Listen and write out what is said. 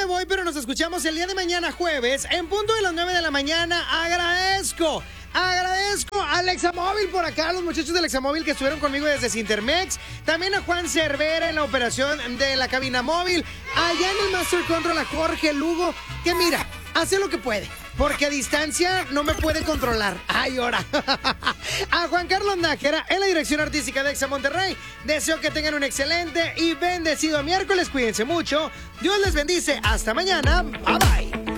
me voy, pero nos escuchamos el día de mañana, jueves, en punto de las 9 de la mañana. Agradezco al Examóvil por acá, a los muchachos del Examóvil que estuvieron conmigo desde Cintermex. También a Juan Cervera en la operación de la cabina móvil. Allá en el Master Control a Jorge Lugo, que mira, hace lo que puede, porque a distancia no me puede controlar. ¡Ay, ahora! A Juan Carlos Nájera en la dirección artística de Exa Monterrey. Deseo que tengan un excelente y bendecido miércoles. Cuídense mucho. Dios les bendice. Hasta mañana. Bye, bye.